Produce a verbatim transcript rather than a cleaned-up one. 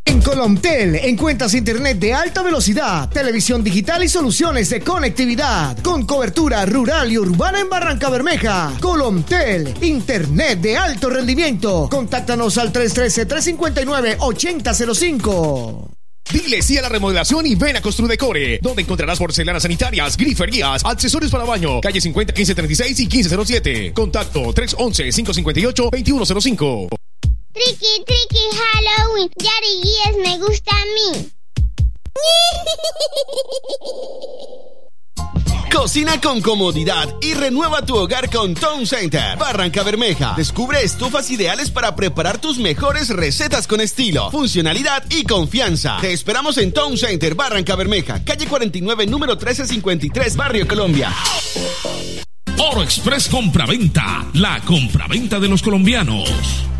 En Colomtel encuentras internet de alta velocidad, televisión digital y soluciones de conectividad con cobertura rural y urbana en Barrancabermeja. Colomtel, internet de alto rendimiento. Contáctanos al tres uno tres, tres cinco nueve, ocho cero cero cinco. Dile sí a la remodelación y ven a Construdecore, donde encontrarás porcelanas sanitarias, griferías, accesorios para baño. Calle cincuenta, quince treinta y seis y quince cero siete. Contacto tres uno uno, cinco cinco ocho, dos uno cero cinco. Tricky, tricky, Halloween. Yari Guías me gusta a mí. Cocina con comodidad y renueva tu hogar con Town Center Barrancabermeja. Descubre estufas ideales para preparar tus mejores recetas con estilo, funcionalidad y confianza. Te esperamos en Town Center Barrancabermeja, calle cuarenta y nueve, número trece cincuenta y tres, Barrio Colombia. Oro Express Compraventa, la compraventa de los colombianos.